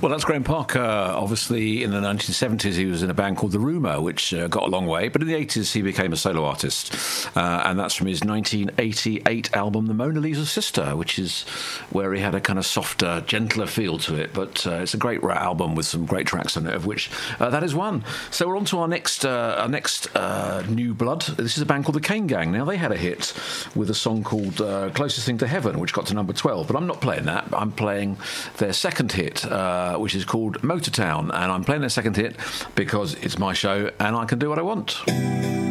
Well, that's Graham Parker. Obviously, in the 1970s, he was in a band called The Rumour, which got a long way. But in the 80s, he became a solo artist. And that's from his 1988 album, The Mona Lisa Sister, which is where he had a kind of softer, gentler feel to it. But it's a great album with some great tracks on it, of which that is one. So we're on to our next new blood. This is a band called the Kane Gang. Now, they had a hit with a song called Closest Thing to Heaven, which got to number 12. But I'm not playing that. I'm playing their second hit, which is called Motortown. And I'm playing their second hit because it's my show and I can do what I want.